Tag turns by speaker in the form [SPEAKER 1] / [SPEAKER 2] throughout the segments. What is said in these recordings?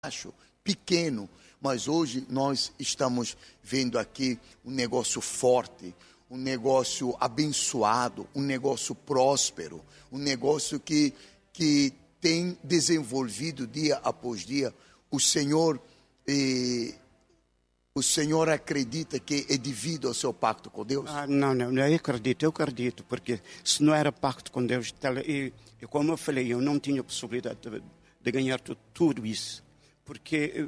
[SPEAKER 1] acho pequeno, mas hoje nós estamos vendo aqui um negócio forte, um negócio abençoado, um negócio próspero, um negócio que tem desenvolvido dia após dia. O Senhor acredita que é devido ao seu pacto com Deus?
[SPEAKER 2] Não, eu acredito, porque se não era pacto com Deus, e como eu falei, eu não tinha possibilidade de ganhar tudo isso, porque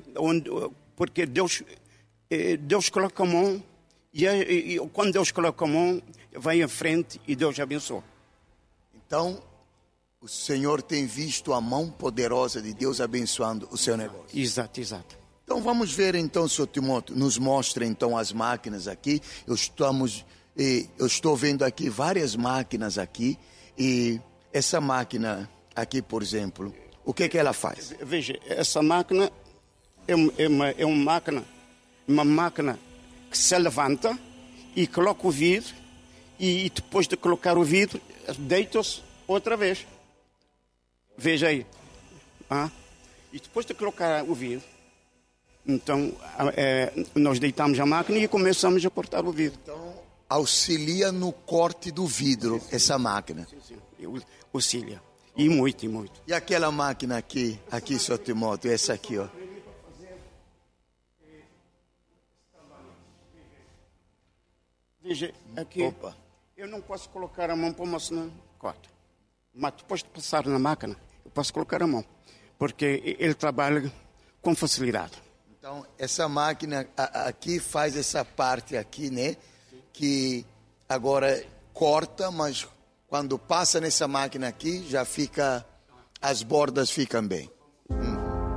[SPEAKER 2] Deus coloca a mão, e quando Deus coloca a mão, vai em frente e Deus abençoa.
[SPEAKER 1] Então, o Senhor tem visto a mão poderosa de Deus abençoando o seu negócio.
[SPEAKER 2] Exato.
[SPEAKER 1] Então vamos ver então, Sr. Timóteo, nos mostra então as máquinas aqui. Eu estou vendo aqui várias máquinas aqui, e essa máquina aqui, por exemplo, o que ela faz?
[SPEAKER 2] Veja, essa máquina é uma máquina que se levanta e coloca o vidro, e depois de colocar o vidro, deita-se outra vez. Veja aí. E depois de colocar o vidro, então nós deitamos a máquina e começamos a cortar o vidro.
[SPEAKER 1] Então auxilia no corte do vidro, essa máquina.
[SPEAKER 2] Sim. Auxilia. E muito.
[SPEAKER 1] E aquela máquina aqui, Sr. Timóteo, essa aqui, ó.
[SPEAKER 2] Veja, aqui,
[SPEAKER 1] Opa.
[SPEAKER 2] Eu não posso colocar a mão para uma senão corta. Mas depois de passar na máquina, eu posso colocar a mão, porque ele trabalha com facilidade.
[SPEAKER 1] Então, essa máquina aqui faz essa parte aqui, né? Que agora corta, mas quando passa nessa máquina aqui, já fica, as bordas ficam bem.